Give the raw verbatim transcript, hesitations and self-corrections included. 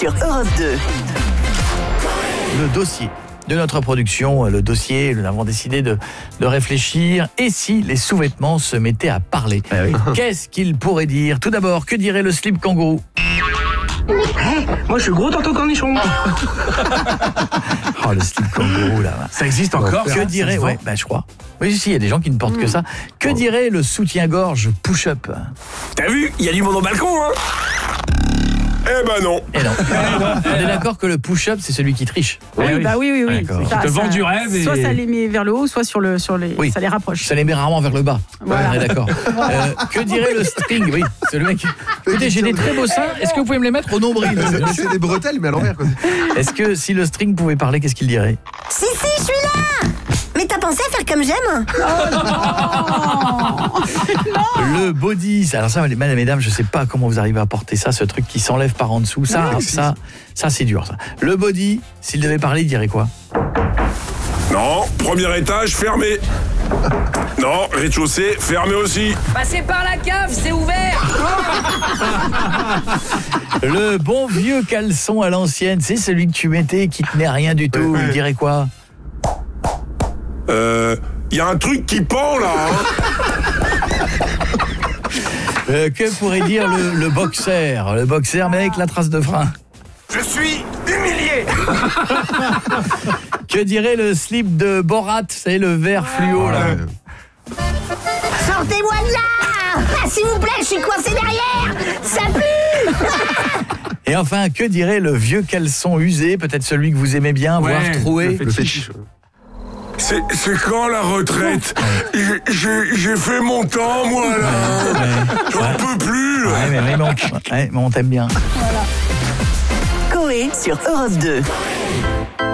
sur Europe deux. Le dossier de notre production, le dossier, nous avons décidé de, de réfléchir. Et si les sous-vêtements se mettaient à parler, Ah oui. qu'est-ce qu'ils pourraient dire? Tout d'abord, que dirait le slip kangourou? Moi, je suis gros tonton cornichon. Oh, le slip kangourou, là. Ça existe encore, Que ça, dirait, ça se ouais, vend bah, je crois. Oui, si, il y a des gens qui ne portent que ça. Que dirait le soutien-gorge push-up? T'as vu? Il y a du monde au balcon, hein? Eh ben non. Eh non. On est d'accord que le push-up, c'est celui qui triche. Oui, Eh oui. bah oui, oui, oui. D'accord. Ça- Qui te vend ça- du rêve et- Soit ça les met vers le haut, soit sur le, sur les, Oui. ça les rapproche. Ça les met rarement vers le bas. Voilà. On est d'accord. Euh, que dirait le string? Oui, c'est le mec. Écoutez, j'ai des très beaux seins. Est-ce que vous pouvez me les mettre au nombril? C'est des bretelles, mais à l'envers, quoi. Est-ce que si le string pouvait parler, qu'est-ce qu'il dirait? Si, si, je suis là. Mais t'as pensé à faire comme j'aime? Le body, alors ça, mesdames et mesdames, je sais pas comment vous arrivez à porter ça, ce truc qui s'enlève par en dessous. Ça, ça, ça, c'est dur, ça. Le body, s'il devait parler, il dirait quoi? Non, premier étage fermé. Non, rez-de-chaussée fermé aussi. Passez par la cave, c'est ouvert. Le bon vieux caleçon à l'ancienne, c'est celui que tu mettais qui tenait à rien du tout. Il dirait quoi? Euh, y a un truc qui pend là. Hein. Euh, que pourrait dire le, le boxer? Le boxer, mais avec la trace de frein. Je suis humilié. Que dirait le slip de Borat? C'est le vert fluo, là. Sortez-moi de là. Ah, s'il vous plaît, je suis coincé derrière. Ça pue. Et enfin, que dirait le vieux caleçon usé? Peut-être celui que vous aimez bien, voire troué. Le fétiche. C'est, c'est quand la retraite? J'ai, j'ai, j'ai fait mon temps, moi, là. J'en peux plus, là. Ouais, mais, mais, bon, ouais, mais on t'aime bien. Coé sur Europe deux.